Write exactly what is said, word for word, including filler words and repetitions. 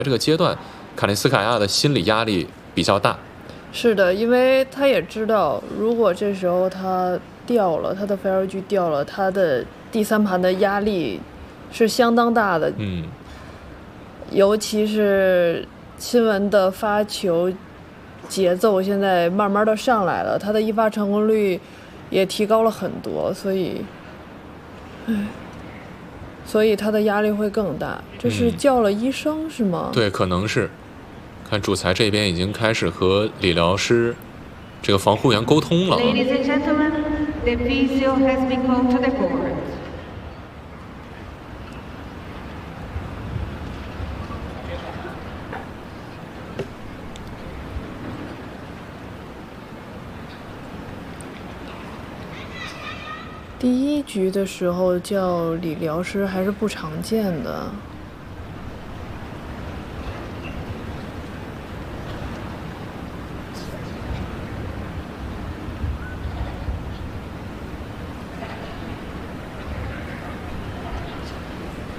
这个阶段，卡内斯卡娅的心理压力比较大。 是的，因为他也知道，如果这时候他掉了，他的飞儿狙掉了，他的第三盘的压力是相当大的。 嗯， 尤其是亲文的发球节奏现在慢慢的上来了，他的一发成功率也提高了很多，所以，唉。所以他的压力会更大。这是叫了医生、嗯、是吗？ 对，可能是。看主裁这边已经开始和理疗师、这个防护员沟通了。 Ladies and gentlemen, the physio has been called to the court. 第一局的时候叫理疗师还是不常见的。